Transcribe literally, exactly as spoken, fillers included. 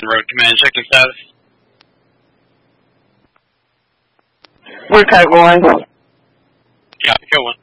road command, check the status. We're code one. Yeah, go one.